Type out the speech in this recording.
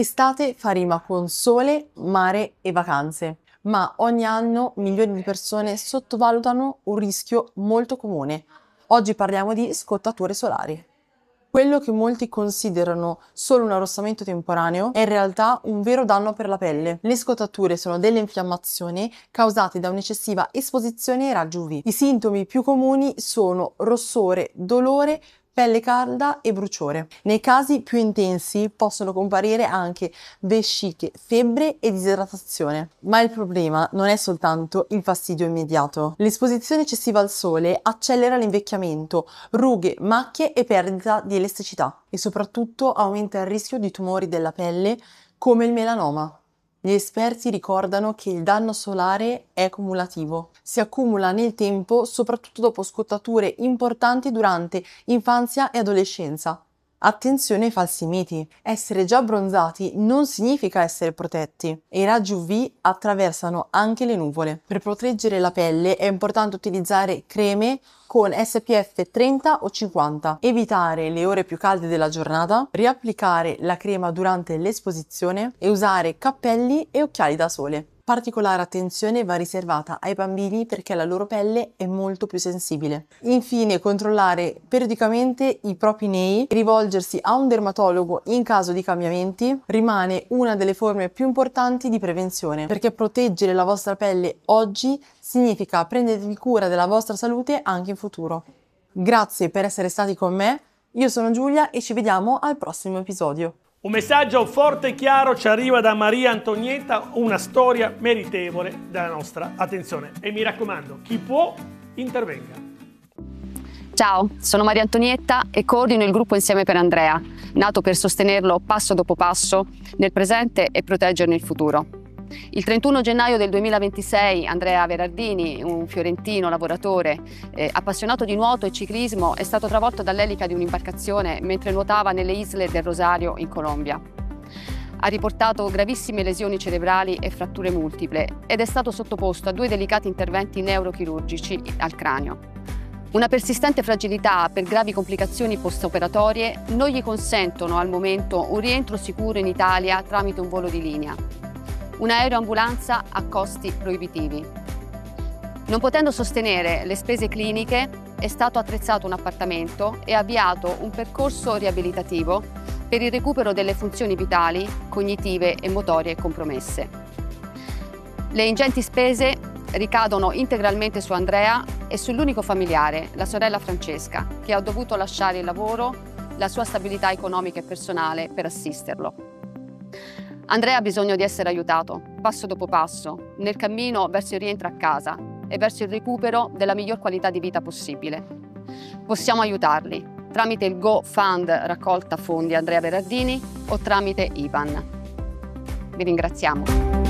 Estate fa rima con sole, mare e vacanze, ma ogni anno milioni di persone sottovalutano un rischio molto comune. Oggi parliamo di scottature solari. Quello che molti considerano solo un arrossamento temporaneo è in realtà un vero danno per la pelle. Le scottature sono delle infiammazioni causate da un'eccessiva esposizione ai raggi UV. I sintomi più comuni sono rossore, dolore, pelle calda e bruciore. Nei casi più intensi possono comparire anche vesciche, febbre e disidratazione. Ma il problema non è soltanto il fastidio immediato. L'esposizione eccessiva al sole accelera l'invecchiamento, rughe, macchie e perdita di elasticità e soprattutto aumenta il rischio di tumori della pelle come il melanoma. Gli esperti ricordano che il danno solare è cumulativo. Si accumula nel tempo soprattutto dopo scottature importanti durante infanzia e adolescenza. Attenzione ai falsi miti. Essere già abbronzati non significa essere protetti e i raggi UV attraversano anche le nuvole. Per proteggere la pelle è importante utilizzare creme con SPF 30 o 50, evitare le ore più calde della giornata, riapplicare la crema durante l'esposizione e usare cappelli e occhiali da sole. Particolare attenzione va riservata ai bambini perché la loro pelle è molto più sensibile. Infine, controllare periodicamente i propri nei e rivolgersi a un dermatologo in caso di cambiamenti rimane una delle forme più importanti di prevenzione, perché proteggere la vostra pelle oggi significa prendervi cura della vostra salute anche in futuro. Grazie per essere stati con me, io sono Giulia e ci vediamo al prossimo episodio. Un messaggio forte e chiaro ci arriva da Maria Antonietta, una storia meritevole della nostra attenzione. E mi raccomando, chi può, intervenga. Ciao, sono Maria Antonietta e coordino il gruppo Insieme per Andrea, nato per sostenerlo passo dopo passo nel presente e proteggerlo nel futuro. Il 31 gennaio del 2026 Andrea Berardini, un fiorentino lavoratore appassionato di nuoto e ciclismo, è stato travolto dall'elica di un'imbarcazione mentre nuotava nelle isole del Rosario in Colombia. Ha riportato gravissime lesioni cerebrali e fratture multiple ed è stato sottoposto a 2 delicati interventi neurochirurgici al cranio. Una persistente fragilità per gravi complicazioni post-operatorie non gli consentono al momento un rientro sicuro in Italia tramite un volo di linea. Un'aeroambulanza a costi proibitivi. Non potendo sostenere le spese cliniche, è stato attrezzato un appartamento e avviato un percorso riabilitativo per il recupero delle funzioni vitali, cognitive e motorie compromesse. Le ingenti spese ricadono integralmente su Andrea e sull'unico familiare, la sorella Francesca, che ha dovuto lasciare il lavoro, la sua stabilità economica e personale per assisterlo. Andrea ha bisogno di essere aiutato, passo dopo passo, nel cammino verso il rientro a casa e verso il recupero della miglior qualità di vita possibile. Possiamo aiutarli tramite il GoFund raccolta fondi Andrea Berardini o tramite IBAN. Vi ringraziamo.